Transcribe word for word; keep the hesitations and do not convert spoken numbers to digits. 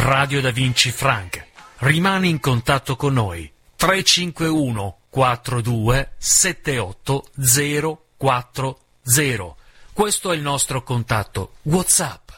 Radio Da Vinci Frank. Rimani in contatto con noi. tre cinque uno quattro due sette otto zero quattro zero. Questo è il nostro contatto WhatsApp.